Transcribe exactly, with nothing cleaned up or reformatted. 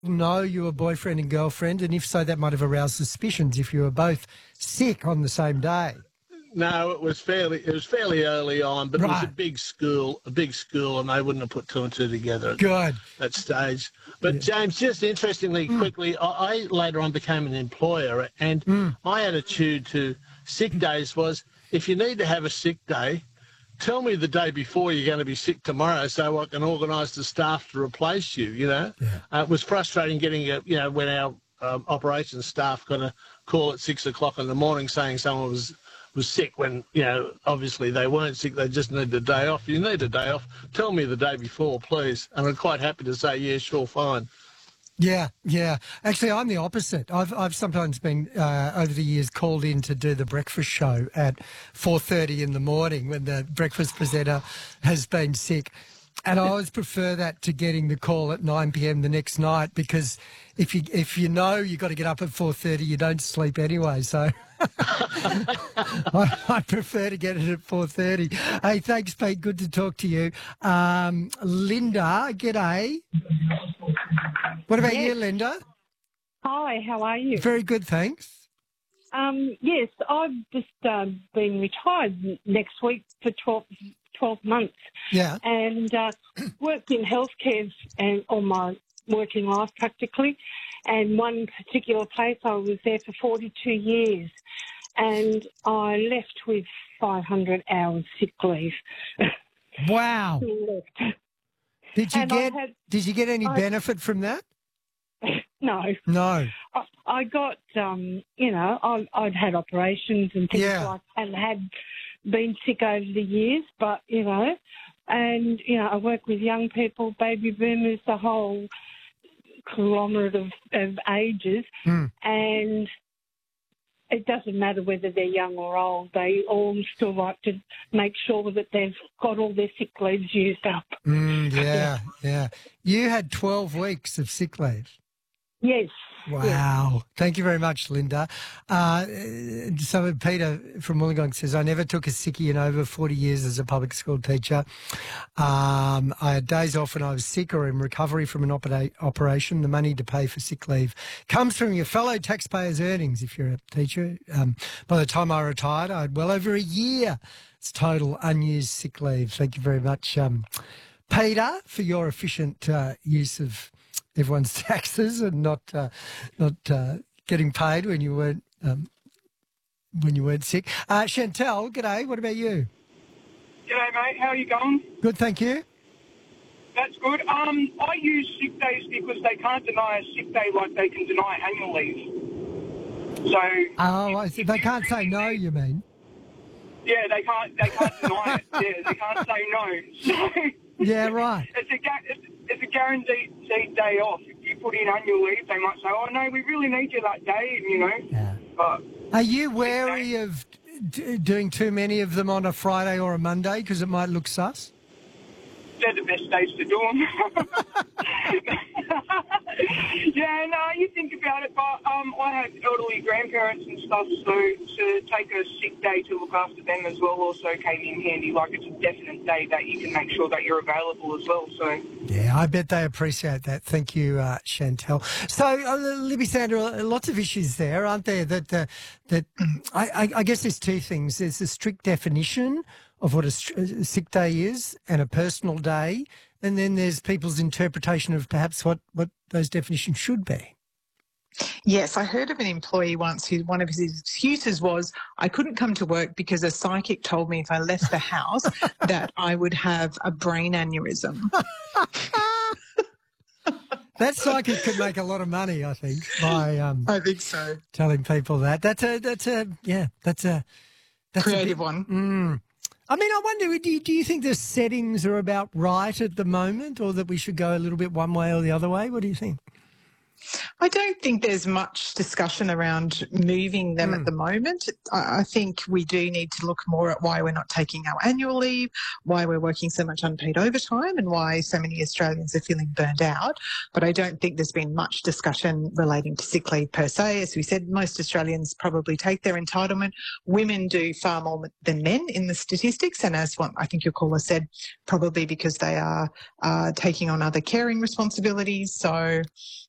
know you were boyfriend and girlfriend? And if so, that might have aroused suspicions if you were both sick on the same day. No, it was fairly it was fairly early on, but it was a Right. big school, a big school, and they wouldn't have put two and two together at Good. that stage. But Yeah. James, just interestingly, quickly, I, I later on became an employer, and my attitude to sick days was, if you need to have a sick day, tell me the day before you're going to be sick tomorrow so I can organise the staff to replace you, you know. Yeah. Uh, it was frustrating getting, a, you know, when our um, operations staff got a call at six o'clock in the morning saying someone was was sick when, you know, obviously they weren't sick, they just needed a day off. You need a day off, tell me the day before, please. And I'm quite happy to say, yeah, sure, fine. Yeah, yeah. Actually, I'm the opposite. I've I've sometimes been uh, over the years called in to do the breakfast show at four thirty in the morning when the breakfast presenter has been sick, and I always prefer that to getting the call at nine p m the next night, because if you if you know you've got to get up at four thirty, you don't sleep anyway. So I, I prefer to get it at four thirty. Hey, thanks, Pete. Good to talk to you. Um, Linda, g'day. What about Yes. you, Linda? Hi, how are you? Very good, thanks. Um, yes, I've just um, been retired next week for twelve, twelve months Yeah. and uh, worked in healthcare and all my working life practically. And one particular place, I was there for forty-two years and I left with five hundred hours sick leave. Wow. left. Did you And I get had- Did you get any I- benefit from that? No. No. I, I got, um, you know, I, I'd had operations and things Yeah. like and had been sick over the years, but, you know, and, you know, I work with young people, baby boomers, the whole conglomerate of, of ages, Mm. and it doesn't matter whether they're young or old. They all still like to make sure that they've got all their sick leaves used up. Mm, yeah, yeah. You had twelve weeks of sick leave. Yes. Wow. Thank you very much, Linda. Uh, so Peter from Wollongong says, I never took a sickie in over forty years as a public school teacher. Um, I had days off when I was sick or in recovery from an opera- operation. The money to pay for sick leave comes from your fellow taxpayers' earnings if you're a teacher. Um, by the time I retired, I had well over a year. It's total unused sick leave. Thank you very much, um, Peter, for your efficient uh, use of everyone's taxes and not uh, not uh, getting paid when you weren't um, when you weren't sick. Uh, Chantel, g'day. What about you? G'day, mate. How are you going? Good, thank you. That's good. Um, I use sick days because they can't deny a sick day like they can deny annual leave. So, Oh, I see. They can't say no. You mean? yeah, they can't. They can't deny it. Yeah, they can't say no. So, Yeah, right. it's a ga- it's, it's a guaranteed day off. If you put in annual leave, they might say, "Oh no, we really need you that day," you know. Yeah. But Are you wary of d- doing too many of them on a Friday or a Monday because it might look sus? they're the best days to do them. Yeah, no, you think about it, but um, I have elderly grandparents and stuff, so to take a sick day to look after them as well also came in handy. Like, it's a definite day that you can make sure that you're available as well, so... Yeah, I bet they appreciate that. Thank you, uh, Chantel. So, uh, Libby Sandra, lots of issues there, aren't there? That uh, that I, I, I guess there's two things. There's a strict definition of what a, str- a sick day is and a personal day, and then there's people's interpretation of perhaps what, what those definitions should be. Yes, I heard of an employee once who one of his excuses was, I couldn't come to work because a psychic told me if I left the house that I would have a brain aneurysm. That psychic could make a lot of money, I think, by um, I think so. telling people that. That's a that's a yeah, that's a that's Creative a bit, one. Mm. I mean, I wonder, do you, do you think the settings are about right at the moment, or that we should go a little bit one way or the other way? What do you think? I don't think there's much discussion around moving them Mm. at the moment. I I think we do need to look more at why we're not taking our annual leave, why we're working so much unpaid overtime, and why so many Australians are feeling burned out. But I don't think there's been much discussion relating to sick leave per se. As we said, most Australians probably take their entitlement. Women do far more than men in the statistics, and as one, I think your caller said, probably because they are uh, taking on other caring responsibilities. So